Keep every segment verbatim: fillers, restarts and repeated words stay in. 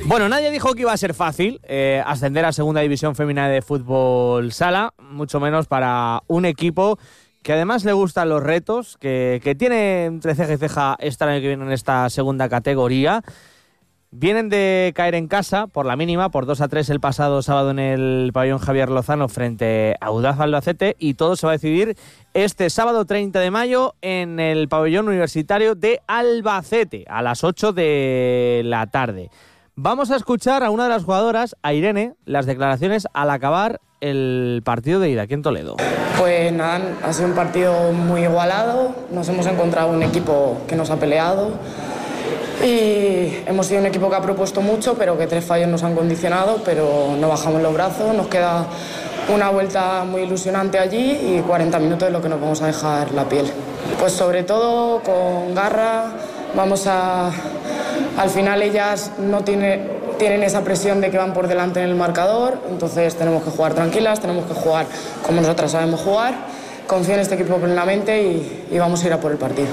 Bueno, nadie dijo que iba a ser fácil eh, ascender a Segunda División Femenina de Fútbol Sala, mucho menos para un equipo que además le gustan los retos, que, que tiene entre ceja y ceja este año que viene en esta segunda categoría. Vienen de caer en casa por la mínima, por dos a tres el pasado sábado en el pabellón Javier Lozano frente a Audaz Albacete, y todo se va a decidir este sábado treinta de mayo en el pabellón universitario de Albacete a las ocho de la tarde. Vamos a escuchar a una de las jugadoras, a Irene, las declaraciones al acabar el partido de ida aquí en Toledo. Pues nada, ha sido un partido muy igualado, nos hemos encontrado un equipo que nos ha peleado y hemos sido un equipo que ha propuesto mucho, pero que tres fallos nos han condicionado, pero no bajamos los brazos, nos queda una vuelta muy ilusionante allí y cuarenta minutos es lo que nos vamos a dejar la piel. Pues sobre todo con garra, vamos a... Al final ellas no tiene, tienen esa presión de que van por delante en el marcador, entonces tenemos que jugar tranquilas, tenemos que jugar como nosotras sabemos jugar. Confío en este equipo plenamente y, y vamos a ir a por el partido.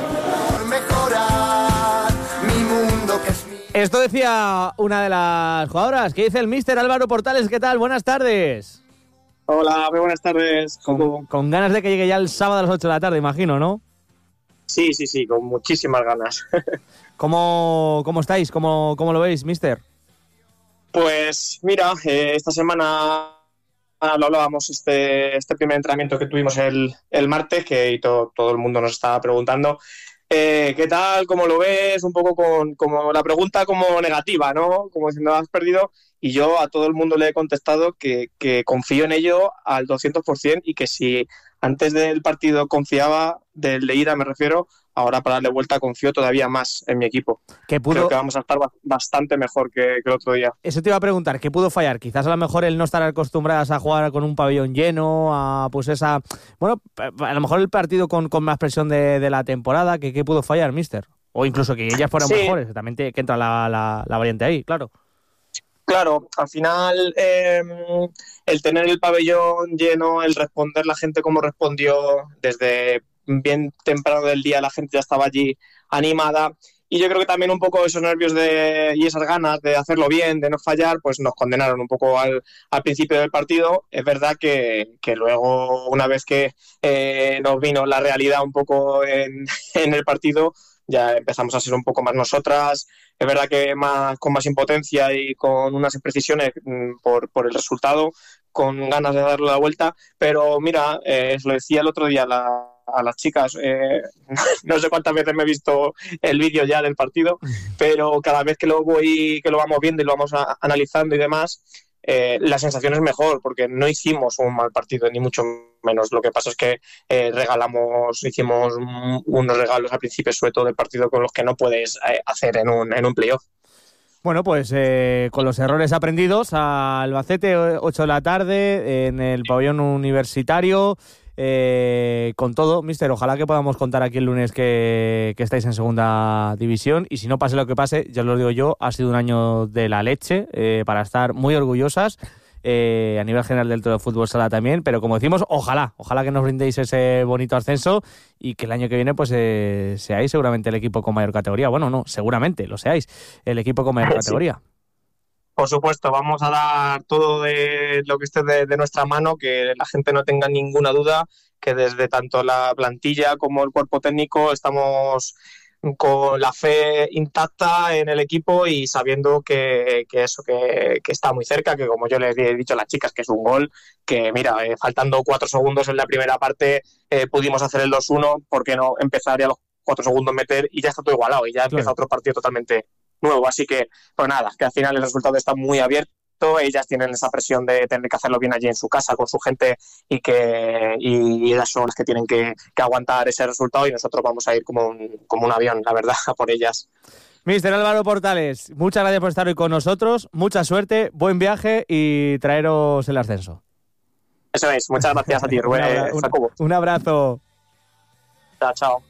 Esto decía una de las jugadoras. ¿Qué dice el míster Álvaro Portales? ¿Qué tal? Buenas tardes. Hola, muy buenas tardes. Con, con ganas de que llegue ya el sábado a las ocho de la tarde, imagino, ¿no? Sí, sí, sí, con muchísimas ganas. ¿Cómo, cómo estáis? ¿Cómo, cómo lo veis, mister? Pues mira, eh, esta semana lo hablábamos, este, este primer entrenamiento que tuvimos el, el martes, que to, todo el mundo nos estaba preguntando eh, ¿qué tal? ¿Cómo lo ves? Un poco con como la pregunta como negativa, ¿no? Como diciendo, has perdido. Y yo a todo el mundo le he contestado que, que confío en ello al doscientos por ciento y que si antes del partido confiaba, del de ida me refiero, ahora para darle vuelta confío todavía más en mi equipo. ¿Qué pudo... Creo que vamos a estar bastante mejor que, que el otro día. Eso te iba a preguntar, ¿qué pudo fallar? Quizás a lo mejor el no estar acostumbradas a jugar con un pabellón lleno, a pues esa... Bueno, a lo mejor el partido con, con más presión de, de la temporada, ¿qué, ¿qué pudo fallar, mister? O incluso que ellas fueran sí. mejores, también te, que entra la, la, la variante ahí, claro. Claro, al final eh, el tener el pabellón lleno, el responder la gente como respondió, desde bien temprano del día la gente ya estaba allí animada, y yo creo que también un poco esos nervios de, y esas ganas de hacerlo bien, de no fallar, pues nos condenaron un poco al, al principio del partido. Es verdad que, que luego, una vez que eh, nos vino la realidad un poco en, en el partido, ya empezamos a ser un poco más nosotras. Es verdad que más con más impotencia y con unas imprecisiones por, por el resultado, con ganas de darle la vuelta, pero mira, eh, os lo decía el otro día a, la, a las chicas, eh, no sé cuántas veces me he visto el vídeo ya del partido, pero cada vez que lo voy, que lo vamos viendo y lo vamos a, analizando y demás, eh, la sensación es mejor, porque no hicimos un mal partido, ni mucho menos. Lo que pasa es que eh, regalamos, hicimos unos regalos al principio, sobre todo del partido, con los que no puedes eh, hacer en un, en un playoff. Bueno, pues eh, con los errores aprendidos, a Albacete, ocho de la tarde, en el pabellón universitario, eh, con todo, mister, ojalá que podamos contar aquí el lunes que, que estáis en segunda división, y si no pase lo que pase, ya os lo digo yo, ha sido un año de la leche, eh, para estar muy orgullosas, eh, a nivel general del todo de fútbol sala también, pero como decimos, ojalá, ojalá que nos brindéis ese bonito ascenso y que el año que viene pues eh, seáis seguramente el equipo con mayor categoría. Bueno, no, seguramente lo seáis, el equipo con mayor categoría. Sí. Por supuesto, vamos a dar todo de lo que esté de, de nuestra mano, que la gente no tenga ninguna duda, que desde tanto la plantilla como el cuerpo técnico estamos con la fe intacta en el equipo y sabiendo que, que eso que, que está muy cerca, que como yo les he dicho a las chicas, que es un gol, que mira, eh, faltando cuatro segundos en la primera parte eh, pudimos hacer el dos uno, ¿por qué no empezar ya los cuatro segundos meter y ya está todo igualado y ya empieza claro. Otro partido totalmente nuevo? Así que, pues nada, que al final el resultado está muy abierto. Ellas tienen esa presión de tener que hacerlo bien allí en su casa con su gente y que y ellas son las que tienen que, que aguantar ese resultado, y nosotros vamos a ir como un, como un avión, la verdad, a por ellas. Mister Álvaro Portales, muchas gracias por estar hoy con nosotros, mucha suerte, buen viaje y traeros el ascenso. Eso es, muchas gracias a ti, Rubén. un, abra- un, un abrazo. Chao, chao.